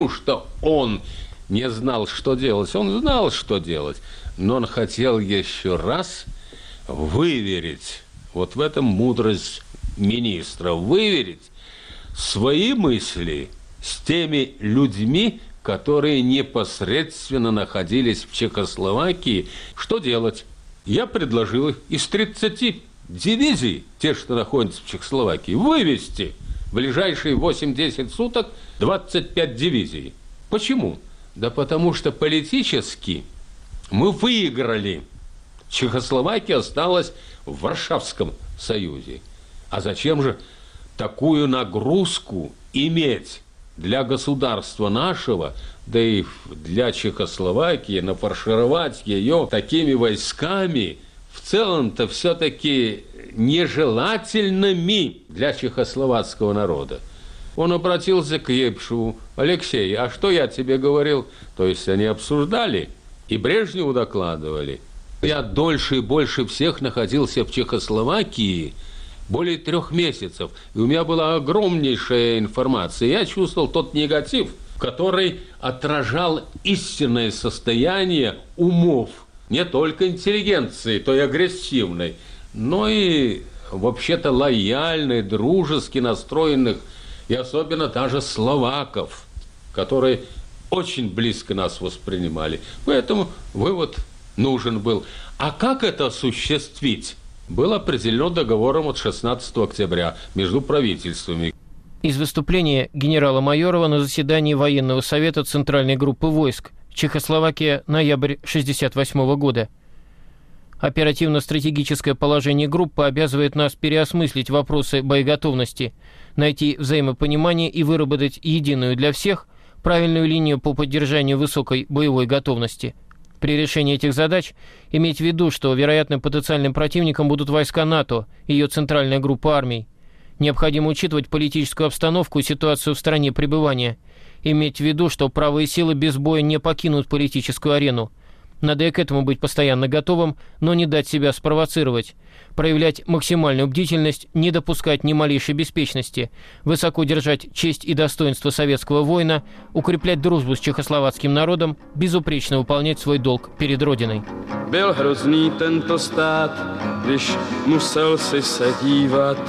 что он не знал, что делать. Он знал, что делать, но он хотел еще раз выверить, вот в этом мудрость министра, выверить свои мысли с теми людьми, которые непосредственно находились в Чехословакии. Что делать? Я предложил из 30 дивизий, те, что находятся в Чехословакии, вывести в ближайшие 8-10 суток 25 дивизий. Почему? Да потому что политически мы выиграли. Чехословакия осталась в Варшавском Союзе. А зачем же такую нагрузку иметь для государства нашего, да и для Чехословакии, нафаршировать ее такими войсками, в целом-то все-таки нежелательными для чехословацкого народа? Он обратился к Епшеву: Алексей, а что я тебе говорил? То есть они обсуждали и Брежневу докладывали. Я дольше и больше всех находился в Чехословакии, более 3 месяцев, и у меня была огромнейшая информация. Я чувствовал тот негатив, который отражал истинное состояние умов не только интеллигенции, той агрессивной, но и вообще-то лояльной, дружески настроенных, и особенно даже словаков, которые очень близко нас воспринимали. Поэтому вывод нужен был. А как это осуществить? Было определено договором от 16 октября между правительствами. Из выступления генерала Майорова на заседании военного совета Центральной группы войск. Чехословакия, ноябрь 1968 года. Оперативно-стратегическое положение группы обязывает нас переосмыслить вопросы боеготовности, найти взаимопонимание и выработать единую для всех правильную линию по поддержанию высокой боевой готовности. При решении этих задач иметь в виду, что вероятным потенциальным противником будут войска НАТО и ее центральная группа армий. Необходимо учитывать политическую обстановку и ситуацию в стране пребывания. Иметь в виду, что правые силы без боя не покинут политическую арену. Надо и к этому быть постоянно готовым, но не дать себя спровоцировать. Проявлять максимальную бдительность, не допускать ни малейшей беспечности, высоко держать честь и достоинство советского воина, укреплять дружбу с чехословацким народом, безупречно выполнять свой долг перед Родиной. Byl hrozný tento stát, když musel si se dívat